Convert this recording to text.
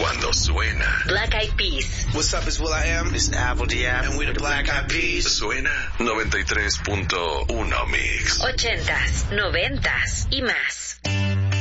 cuando suena. Black Eyed Peas. What's up, it's will.i.am. It's Apple D.App. And we're the Black Eyed Peas. Suena 93.1 Mix. 80s, 90s y más.